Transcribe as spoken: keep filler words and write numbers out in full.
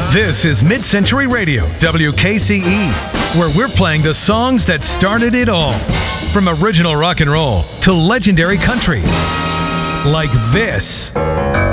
This is Mid-Century Radio, W K C E, where we're playing the songs that started it all. From original rock and roll to legendary country. Like this.